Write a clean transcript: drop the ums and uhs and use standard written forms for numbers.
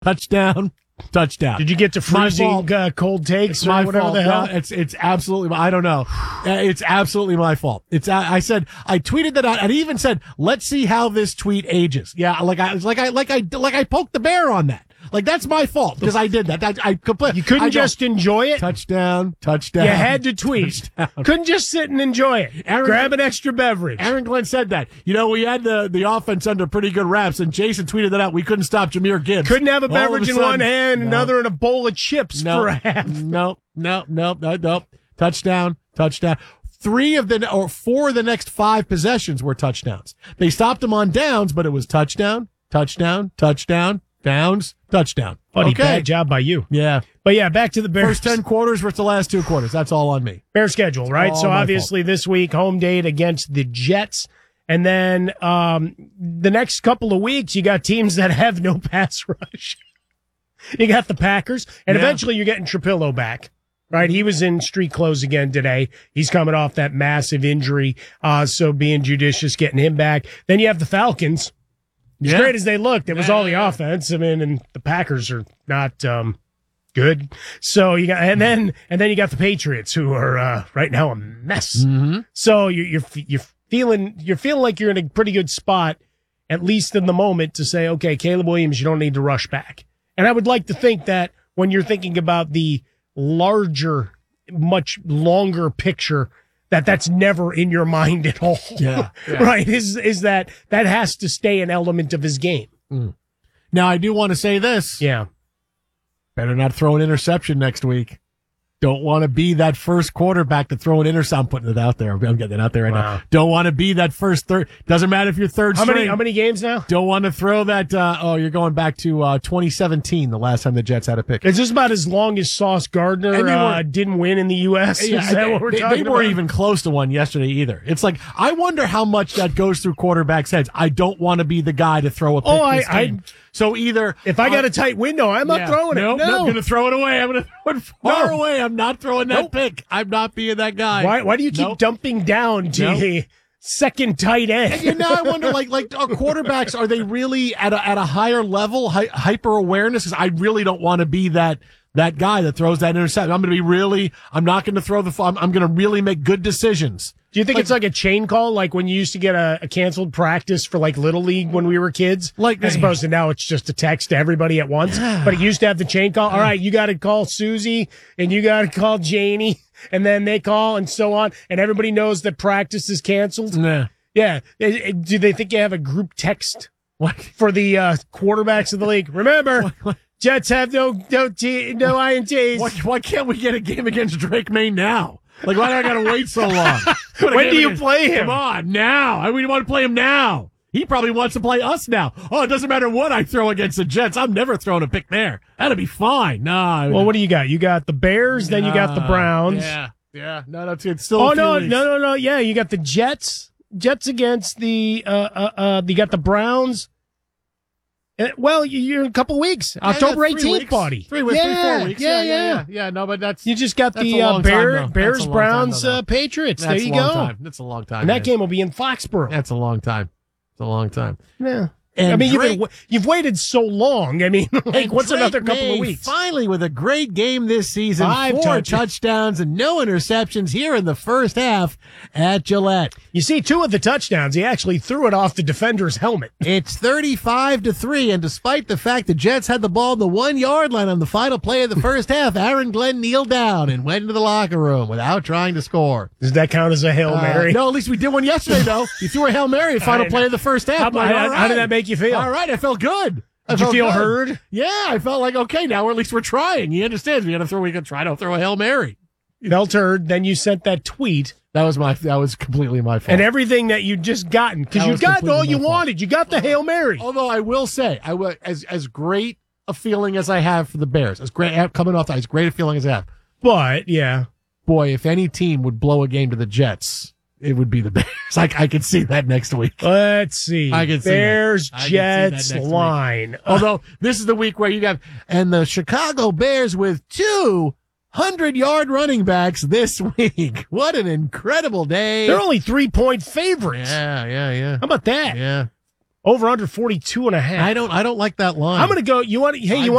Touchdown. Touchdown. Did you get to freezing cold takes or whatever the hell? No, it's absolutely. I don't know. It's absolutely my fault. I tweeted that out, and I even said, "Let's see how this tweet ages." Yeah, I poked the bear on that. Like, that's my fault because I did that. You couldn't just enjoy it? Touchdown. You had to tweet. Touchdown. Couldn't just sit and enjoy it. Grab an extra beverage. Aaron Glenn said that. We had the offense under pretty good wraps, and Jason tweeted that out. We couldn't stop Jahmyr Gibbs. Couldn't have a beverage in one hand, another in a bowl of chips for a half. Nope. Touchdown. 4 of the next 5 possessions were touchdowns. They stopped them on downs, but it was touchdown, downs, touchdown. Buddy, bad job by you. Yeah. But yeah, back to the Bears. First 10 quarters versus the last 2 quarters. That's all on me. Bear schedule, right? So obviously this week, home date against the Jets. And then the next couple of weeks, you got teams that have no pass rush. You got the Packers, and eventually you're getting Trapillo back. Right, he was in street clothes again today. He's coming off that massive injury, so being judicious, getting him back. Then you have the Falcons. As great as they looked, it was all the offense. I mean, and the Packers are not good. So you got, and then you got the Patriots, who are right now a mess. Mm-hmm. So you're feeling like you're in a pretty good spot, at least in the moment, to say, okay, Caleb Williams, you don't need to rush back. And I would like to think that when you're thinking about the larger, much longer picture, that's never in your mind at all. Yeah. Right? Is that has to stay an element of his game. Mm. Now, I do want to say this. Yeah. Better not throw an interception next week. Don't want to be that first quarterback to throw an interception. I'm putting it out there. I'm getting it out there right now. Don't want to be that first third. Doesn't matter if you're third string. How many games now? Don't want to throw that. You're going back to 2017, the last time the Jets had a pick. It's just about as long as Sauce Gardner didn't win in the U.S. Yeah, Is that what we're talking about? They weren't even close to one yesterday either. It's like, I wonder how much that goes through quarterbacks' heads. I don't want to be the guy to throw a pick this game. So either if I got a tight window, I'm not throwing it. No, I'm going to throw it away. I'm going to throw it far away. I'm not throwing that pick. I'm not being that guy. Why do you keep dumping down to the second tight end? And I wonder, like our quarterbacks, are they really at a higher level, hyper awareness? Because I really don't want to be that guy that throws that interception. I'm not going to throw I'm going to really make good decisions. Do you think it's like a chain call, like when you used to get a canceled practice for like Little League when we were kids? As opposed to now it's just a text to everybody at once. But it used to have the chain call. All right, you got to call Susie and you got to call Janie, and then they call and so on. And everybody knows that practice is canceled. Yeah. Do they think you have a group text for the quarterbacks of the league? Remember, Jets have no INTs. Why can't we get a game against Drake May now? Like, why do I got to wait so long? When do you play him? Come on, now. We want to play him now. He probably wants to play us now. Oh, it doesn't matter what I throw against the Jets. I'm never throwing a pick there. That'll be fine. Nah. Well, what do you got? You got the Bears, then you got the Browns. Yeah. No, that's it. Still. Oh, no. Yeah, you got the Jets. Jets against the. You got the Browns. Well, you're in a couple weeks. October 18th, buddy. 3 weeks, 4 weeks. Yeah. No, but that's. You just got the Bears, Browns, Patriots. There you go. That's a long time. And that game will be in Foxborough. That's a long time. Yeah. And you've waited so long. I mean, what's another couple of weeks? Finally, with a great game this season, 4 touchdowns and no interceptions here in the first half at Gillette. You see, 2 of the touchdowns, he actually threw it off the defender's helmet. It's 35-3, and despite the fact the Jets had the ball on the 1-yard line on the final play of the first half, Aaron Glenn kneeled down and went into the locker room without trying to score. Does that count as a Hail Mary? No, at least we did one yesterday, though. He threw a Hail Mary at final play of the first half. How did that make you feel? All right, I felt good. Did you feel heard? Yeah, I felt like, okay, now at least we're trying. He understands we can try to throw a Hail Mary. Felt heard, then you sent that tweet. That was completely my fault. And everything that you just gotten, because you got all you wanted. You got the Hail Mary. Although I will say, as great a feeling as I have for the Bears, as great a feeling as I have. But, yeah. Boy, if any team would blow a game to the Jets, it would be the Bears. I could see that next week. Let's see. I could see Bears, Jets, line. Although, this is the week where you and the Chicago Bears with 2 100-yard running backs this week. What an incredible day. They're only 3-point favorites. Yeah. How about that? Yeah. Over under 42.5. I don't like that line. I'm going to go. You want? Hey, you want?